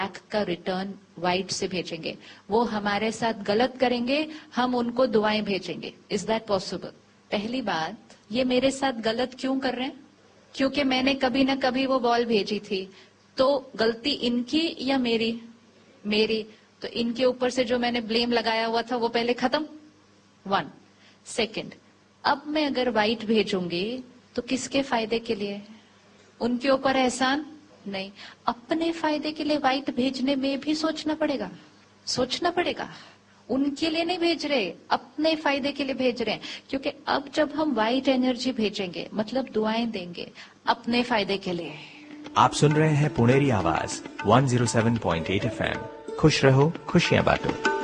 Back का return white से भेजेंगे। वो हमारे साथ गलत करेंगे, हम उनको दुआएं भेजेंगे। Is that possible? पहली बात, ये मेरे साथ गलत क्यों कर रहे हैं? क्योंकि मैंने कभी ना कभी वो बॉल भेजी थी। तो गलती इनकी या मेरी? मेरी। तो इनके ऊपर से जो मैंने ब्लेम लगाया हुआ था वो पहले खत्म। 1 सेकेंड, अब मैं अगर व्हाइट भेजूंगी तो किसके फायदे के लिए? उनके ऊपर एहसान नहीं, अपने फायदे के लिए व्हाइट भेजने में भी सोचना पड़ेगा। सोचना पड़ेगा। उनके लिए नहीं भेज रहे, अपने फायदे के लिए भेज रहे हैं। क्योंकि अब जब हम व्हाइट एनर्जी भेजेंगे मतलब दुआएं देंगे अपने फायदे के लिए। आप सुन रहे हैं पुणेरी आवाज 107.8 FM। खुश रहो, खुशियां बांटो।